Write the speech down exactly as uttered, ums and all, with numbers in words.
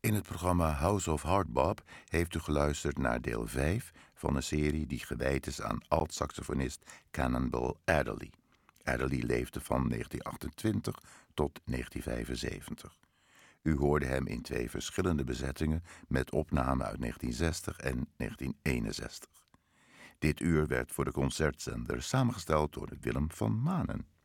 In het programma House of Hardbop heeft u geluisterd naar deel vijf van een serie die gewijd is aan alt-saxofonist Cannonball Adderley. Adderley leefde van negentien achtentwintig tot negentien vijfenzeventig. U hoorde hem in twee verschillende bezettingen met opnamen uit negentien zestig en negentien eenenzestig. Dit uur werd voor de concertzender samengesteld door Willem van Manen.